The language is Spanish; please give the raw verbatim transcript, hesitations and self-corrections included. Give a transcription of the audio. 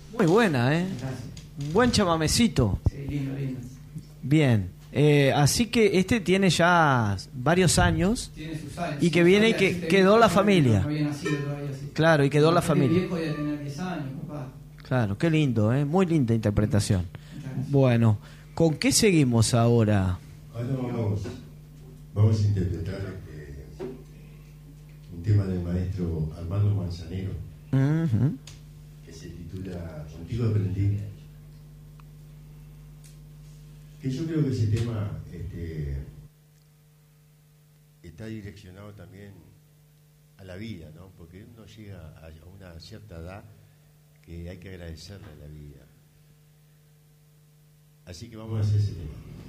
Muy buena, ¿eh? Gracias. Un buen chamamecito. Sí, lindo, lindo. Bien. Eh, así que este tiene ya varios años. Tiene sus años. Y que viene y que Este quedó viejo la no- familia. No había nacido todavía, sí. Claro, y quedó la Este familia. viejo ya tener diez años, papá. Claro, qué lindo, ¿eh? Muy linda interpretación. Muchas gracias. Bueno, ¿con qué seguimos ahora? Ahora vamos, vamos a interpretar eh, un tema del maestro Armando Manzanero Ujú. que se titula Contigo aprendí. Que yo creo que ese tema este, está direccionado también a la vida, ¿no? Porque uno llega a una cierta edad que hay que agradecerle a la vida. Así que vamos a hacer ese tema.